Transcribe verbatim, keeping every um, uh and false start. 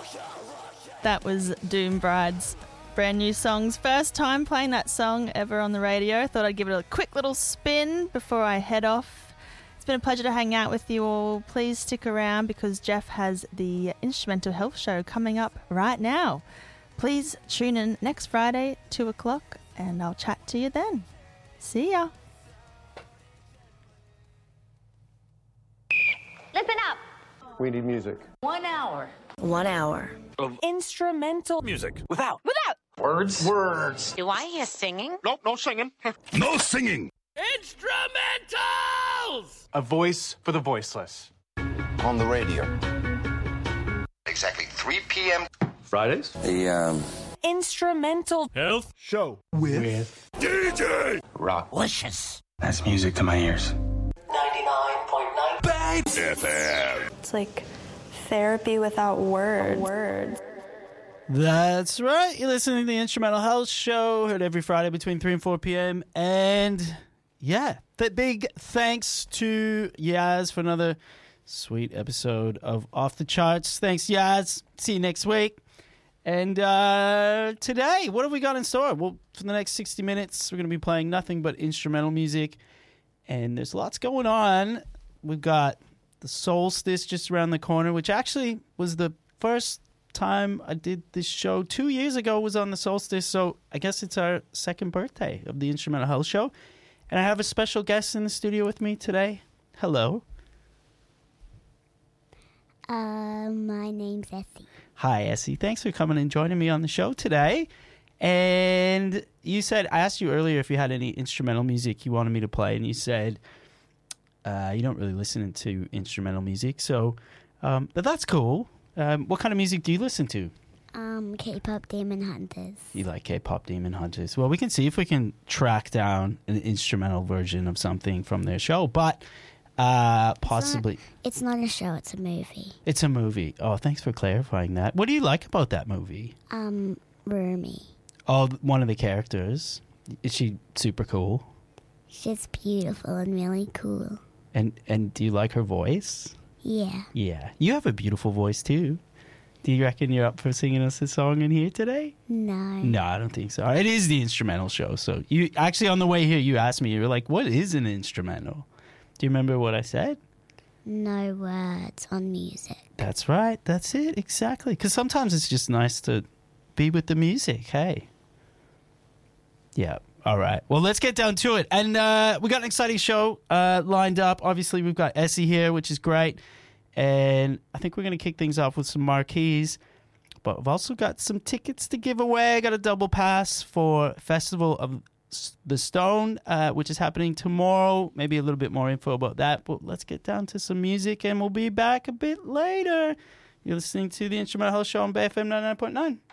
That was Doom Bride's brand new songs. First time playing that song ever on the radio. Thought I'd give it a quick little spin before I head off. It's been a pleasure to hang out with you all. Please stick around because Jeff has the Instrumental Health Show coming up right now. Please tune in next Friday, two o'clock, and I'll chat to you then. See ya. Listen up. We need music. One hour. One hour. Of instrumental music. Without. Without. Words? Words. Do I hear singing? Nope, no singing. No singing. Instrumentals! A voice for the voiceless. On the radio. Exactly three p.m. Fridays? The, um... instrumental Health Show. With, with D J Rock. Delicious. That's music to my ears. ninety-nine point nine Babe F M. It's like therapy without words. Words. That's right. You're listening to the Instrumental Health Show, heard every Friday between three and four p.m. And yeah, the big thanks to Yaz for another sweet episode of Off the Charts. Thanks, Yaz. See you next week. And uh, today, what have we got in store? Well, for the next sixty minutes, we're going to be playing nothing but instrumental music. And there's lots going on. We've got the Solstice just around the corner, which actually was the first time I did this show two years ago was on the Solstice. So I guess it's our second birthday of the Instrumental Health Show. And I have a special guest in the studio with me today. Hello. Uh, my name's Essie. Hi, Essie. Thanks for coming and joining me on the show today. And you said, I asked you earlier if you had any instrumental music you wanted me to play, and you said uh, you don't really listen to instrumental music. So, um, but that's cool. Um, what kind of music do you listen to? Um, K-pop Demon Hunters. You like K-pop Demon Hunters. Well, we can see if we can track down an instrumental version of something from their show, but uh, possibly... It's not, it's not a show, it's a movie. It's a movie. Oh, thanks for clarifying that. What do you like about that movie? Um, Rumi. Oh, one of the characters. Is she super cool? She's beautiful and really cool. And and do you like her voice? Yeah. Yeah. You have a beautiful voice, too. Do you reckon you're up for singing us a song in here today? No. No, I don't think so. It is the instrumental show. So you actually, on the way here, you asked me, you were like, what is an instrumental? Do you remember what I said? No words on music. That's right. That's it. Exactly. Because sometimes it's just nice to be with the music. Hey. Yeah. All right. Well, let's get down to it. And uh, we got an exciting show uh, lined up. Obviously, we've got Essie here, which is great. And I think we're going to kick things off with some marquees. But we've also got some tickets to give away. I got a double pass for Festival of the Stone, uh, which is happening tomorrow. Maybe a little bit more info about that. But let's get down to some music, and we'll be back a bit later. You're listening to the Instrumental Health Show on Bay F M ninety-nine point nine.